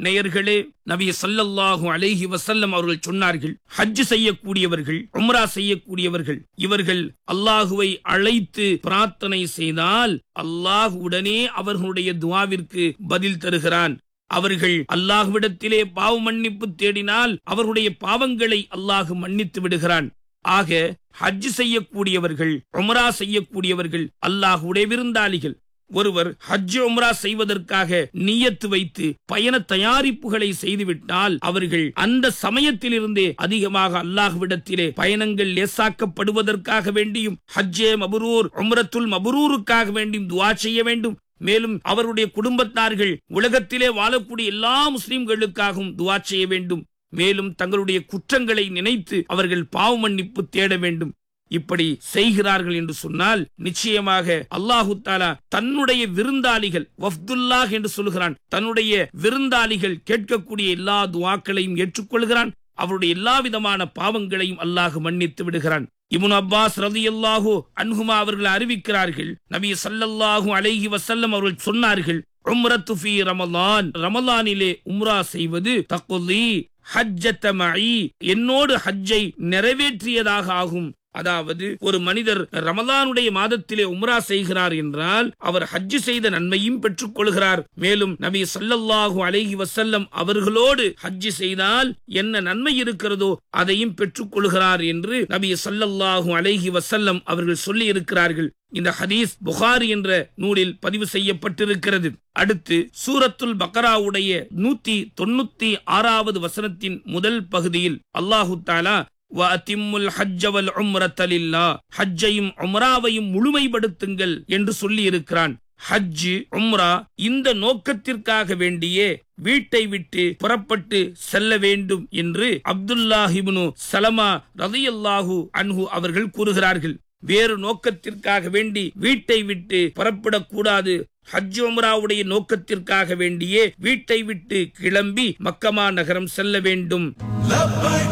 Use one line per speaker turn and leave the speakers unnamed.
நேயர்களே, நபி ஸல்லல்லாஹு அலைஹி வஸல்லம் அவர்கள் சொன்னார்கள், ஹஜ் செய்யக்கூடியவர்கள், உம்ரா செய்யக்கூடியவர்கள், இவர்கள் அல்லாஹுவை அழைத்து பிரார்த்தனை செய்தால் அல்லாஹ் உடனே அவர்களுடைய துஆவிற்கு பதில் தருகிறான். அவர்கள் அல்லாஹ்விடத்திலே பாவ மன்னிப்பு தேடினால் அவர்களுடைய பாவங்களை அல்லாஹ் மன்னித்து விடுகிறான். ஆக ஹஜ் செய்யக்கூடியவர்கள், உம்ரா செய்யக்கூடியவர்கள் அல்லாஹ்வுடைய விருந்தாளிகள். ஒருவர் ஹஜ் உம்ரா செய்வதற்காக நியத்து வைத்து பயண தயாரிப்புகளை செய்துவிட்டால் அவர்கள் அந்த சமயத்திலிருந்தே அதிகமாக அல்லாஹ்விடத்திலே பயணங்கள் லேசாக்கப்படுவதற்காக வேண்டியும், ஹஜ்ஜே மபரூர், உம்ரத்துல் மபரூருக்காக வேண்டியும் துஆ செய்ய வேண்டும். மேலும் அவருடைய குடும்பத்தார்கள், உலகத்திலே வாழக்கூடிய எல்லா முஸ்லிம்களுக்காகவும் துஆ செய்ய வேண்டும். மேலும் தங்களுடைய குற்றங்களை நினைத்து அவர்கள் பாவ மன்னிப்பு தேட வேண்டும். இப்படி செய்கிறார்கள் என்று சொன்னால் நிச்சயமாக அல்லாஹு தஆலா தன்னுடைய விருந்தாளிகள், வஃப்துல்லாஹ் என்று சொல்கிறான், தன்னுடைய விருந்தாளிகள் கேட்கக்கூடிய எல்லா துஆக்களையும் ஏற்றுக்கொள்கிறான். அவருடைய எல்லா விதமான பாவங்களையும் அல்லாஹ் மன்னித்து விடுகிறான். இப்னு அப்பாஸ் ரலியல்லாஹு அன்ஹுமா அவர்கள் அறிவிக்கிறார்கள், நபி ஸல்லல்லாஹு அலைஹி வஸல்லம் அவர்கள் சொன்னார்கள், உம்ரத்து ஃபீ ரமலான், ரமலானிலே உம்ரா செய்வது தக்லி ஹஜ்ஜத மஇ, என்னோடு ஹஜ்ஜை நிறைவேற்றியதாக ஆகும். அதாவது ஒரு மனிதர் ரமலானுடைய மாதத்திலே உம்ரா செய்கிறார் என்றால் அவர் ஹஜ் செய்த நன்மையும் பெற்றுக் கொள்கிறார். மேலும் நபி ஸல்லல்லாஹு அலைஹி வஸல்லம் அவர்களோடு ஹஜ் செய்தால் என்ன நன்மை இருக்கிறதோ அதையும் பெற்றுக் கொள்கிறார் என்று நபி ஸல்லல்லாஹு அலைஹி வஸல்லம் அவர்கள் சொல்லி இருக்கிறார்கள். இந்த ஹதீஸ் புகாரி என்ற நூலில் பதிவு செய்யப்பட்டிருக்கிறது. அடுத்து சூரத்துல் பக்ராவுடைய 196வது வசனத்தின் முதல் பகுதியில் அல்லாஹு தஆலா வஅதிம்முல் ஹஜ்ஜ வல் உம்ரத லில்லாஹ், ஹஜ்ஜையும் உம்ராவையும் முழுமைப்படுத்துங்கள் என்று சொல்லி இருக்கிறான். ஹஜ், உம்ரா இந்த நோக்கத்திற்காக வேண்டியே வீட்டை விட்டு புறப்பட்டு செல்ல வேண்டும் என்று அப்துல்லாஹ் இப்னு சலமா ரலியல்லாஹு அன்ஹு அவர்கள் கூறுகிறார்கள். வேறு நோக்கத்திற்காக வேண்டி வீட்டை விட்டு புறப்படக்கூடாது. ஹஜ் உம்ராவுடைய நோக்கத்திற்காக வேண்டியே வீட்டை விட்டு கிளம்பி மக்கமா நகரம் செல்ல வேண்டும்.